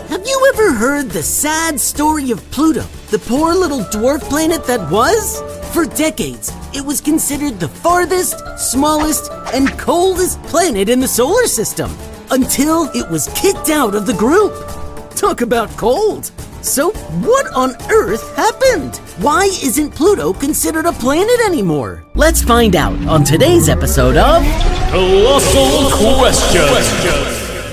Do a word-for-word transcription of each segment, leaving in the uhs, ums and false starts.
Have you ever heard the sad story of Pluto, the poor little dwarf planet that was? For decades, it was considered the farthest, smallest, and coldest planet in the solar system, until it was kicked out of the group. Talk about cold. So what on earth happened? Why isn't Pluto considered a planet anymore? Let's find out on today's episode of Colossal Question.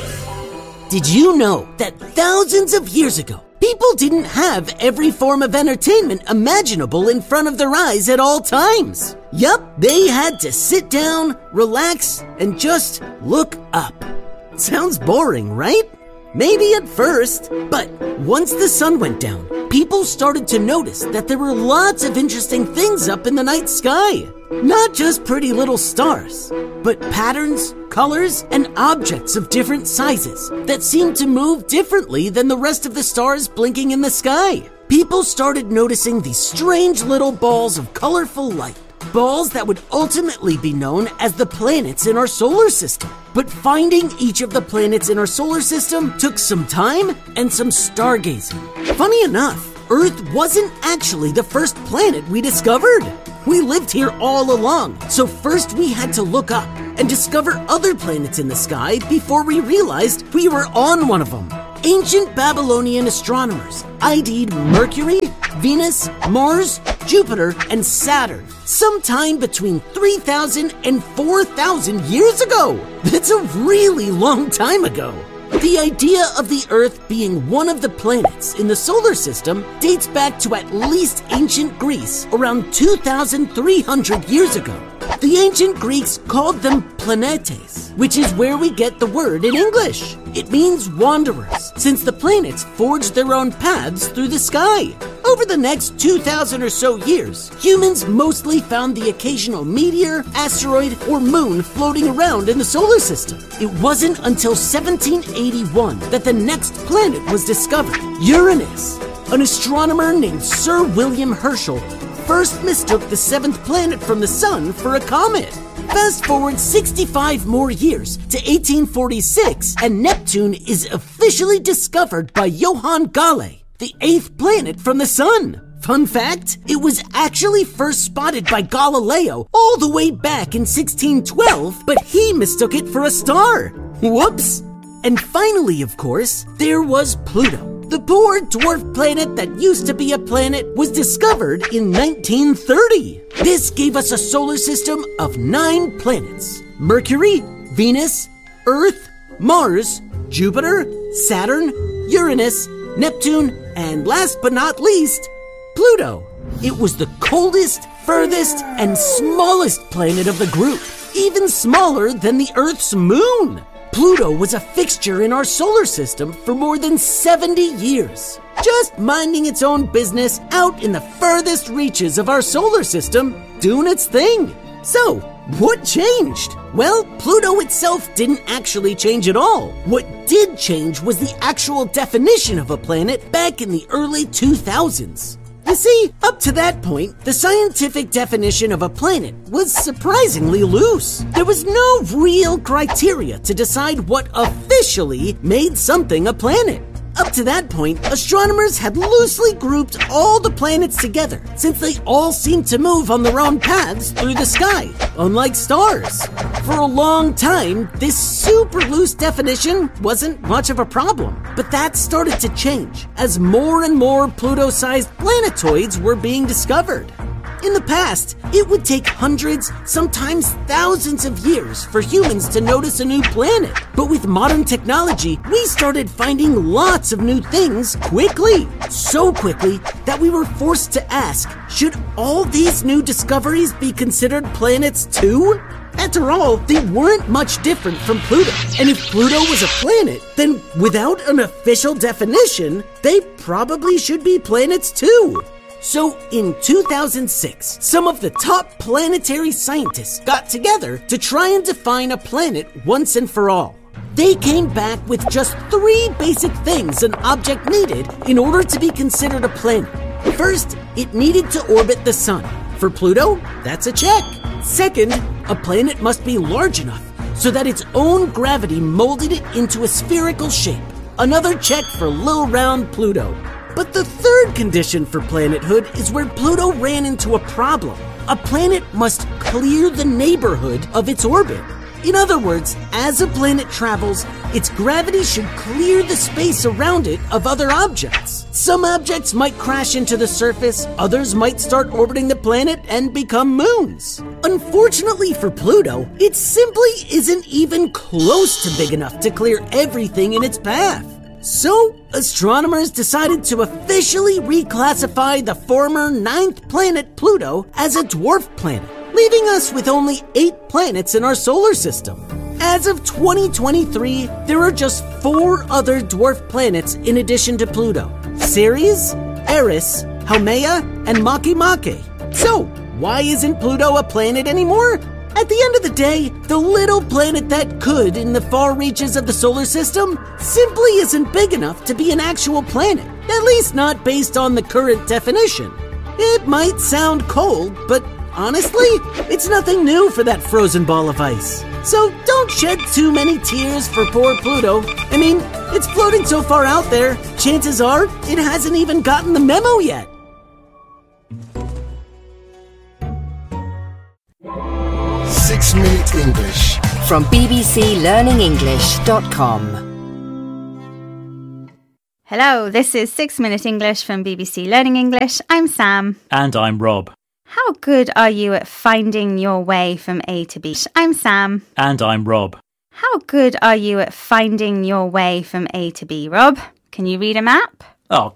Did you know that thousands of years ago, people didn't have every form of entertainment imaginable in front of their eyes at all times? Yup, they had to sit down, relax, and just look up. Sounds boring, right? Maybe at first, but once the sun went down, people started to notice that there were lots of interesting things up in the night sky. Not just pretty little stars, but patterns, colors, and objects of different sizes that seemed to move differently than the rest of the stars blinking in the sky. People started noticing these strange little balls of colorful light. Balls that would ultimately be known as the planets in our solar system. But finding each of the planets in our solar system took some time and some stargazing. Funny enough, Earth wasn't actually the first planet we discovered. We lived here all along, so first we had to look up and discover other planets in the sky before we realized we were on one of them. Ancient Babylonian astronomers I D'd Mercury, Venus, Mars, Jupiter, and Saturn sometime between three thousand and four thousand years ago. That's a really long time ago. The idea of the Earth being one of the planets in the solar system dates back to at least ancient Greece around two thousand three hundred years ago. The ancient Greeks called them planetes, which is where we get the word in English. It means wanderers, since the planets forged their own paths through the sky. Over the next two thousand or so years, humans mostly found the occasional meteor, asteroid, or moon floating around in the solar system. It wasn't until seventeen eighty-one that the next planet was discovered, Uranus. An astronomer named Sir William Herschel first mistook the seventh planet from the sun for a comet. Fast forward sixty-five more years to eighteen forty-six, and Neptune is officially discovered by Johann Galle, the eighth planet from the sun. Fun fact, it was actually first spotted by Galileo all the way back in sixteen twelve, but he mistook it for a star. Whoops! And finally, of course, there was Pluto. The poor dwarf planet that used to be a planet was discovered in nineteen thirty. This gave us a solar system of nine planets: Mercury, Venus, Earth, Mars, Jupiter, Saturn, Uranus, Neptune, and last but not least, Pluto. It was the coldest, furthest, and smallest planet of the group, even smaller than the Earth's moon. Pluto was a fixture in our solar system for more than seventy years, just minding its own business out in the furthest reaches of our solar system, doing its thing. So, what changed? Well, Pluto itself didn't actually change at all. What did change was the actual definition of a planet back in the early two thousands. You see, up to that point, the scientific definition of a planet was surprisingly loose. There was no real criteria to decide what officially made something a planet. Up to that point, astronomers had loosely grouped all the planets together, since they all seemed to move on their own paths through the sky, unlike stars. For a long time, this super loose definition wasn't much of a problem, but that started to change as more and more Pluto-sized planetoids were being discovered. In the past, it would take hundreds, sometimes thousands of years for humans to notice a new planet. But with modern technology, we started finding lots of new things quickly. So quickly that we were forced to ask, should all these new discoveries be considered planets too? After all, they weren't much different from Pluto. And if Pluto was a planet, then without an official definition, they probably should be planets too. So in two thousand six, some of the top planetary scientists got together to try and define a planet once and for all. They came back with just three basic things an object needed in order to be considered a planet. First, it needed to orbit the sun. For Pluto, that's a check. Second, a planet must be large enough so that its own gravity molded it into a spherical shape. Another check for Lil Round Pluto. But the third condition for planethood is where Pluto ran into a problem. A planet must clear the neighborhood of its orbit. In other words, as a planet travels, its gravity should clear the space around it of other objects. Some objects might crash into the surface, others might start orbiting the planet and become moons. Unfortunately for Pluto, it simply isn't even close to big enough to clear everything in its path. So, astronomers decided to officially reclassify the former ninth planet Pluto as a dwarf planet, leaving us with only eight planets in our solar system. As of twenty twenty-three, there are just four other dwarf planets in addition to Pluto: Ceres, Eris, Haumea, and Makemake. So, why isn't Pluto a planet anymore? At the end of the day, the little planet that could in the far reaches of the solar system simply isn't big enough to be an actual planet, at least not based on the current definition. It might sound cold, but honestly, it's nothing new for that frozen ball of ice. So don't shed too many tears for poor Pluto. I mean, it's floating so far out there, chances are it hasn't even gotten the memo yet. Six Minute English from b b c learning english dot com. Hello, this is Six Minute English from B B C Learning English. I'm Sam. And I'm Rob. How good are you at finding your way from A to B? I'm Sam. And I'm Rob. How good are you at finding your way from A to B, Rob? Can you read a map? Oh,